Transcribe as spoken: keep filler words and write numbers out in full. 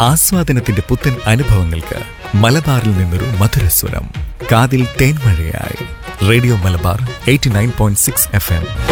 ആസ്വാദനത്തിന്റെ പുത്തൻ അനുഭവങ്ങൾക്ക് മലബാറിൽ നിന്നൊരു മധുരസ്വരം. കാതിൽ തേൻമഴയായി radio Malabar eighty nine point six F M.